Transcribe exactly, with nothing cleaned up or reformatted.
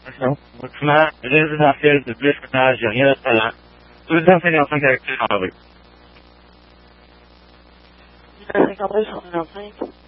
Non. Bâtiment résidentiel de deux étages, il n'y a rien de talent. deux cent cinquante-cinq actifs en rue. deux cent cinquante-cinq sur cinquante-cinq.